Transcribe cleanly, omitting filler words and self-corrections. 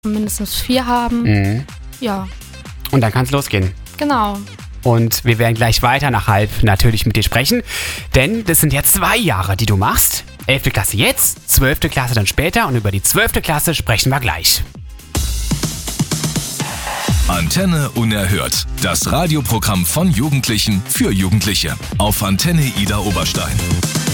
mindestens 4 haben. Mhm. Ja, Und dann kann es losgehen. genau. Und wir werden gleich weiter nach halb natürlich mit dir sprechen, denn das sind ja 2 Jahre, die du machst. 11. Klasse jetzt, 12. Klasse dann später und über die 12. Klasse sprechen wir gleich. Antenne Unerhört. Das Radioprogramm von Jugendlichen für Jugendliche. Auf Antenne Ida Oberstein.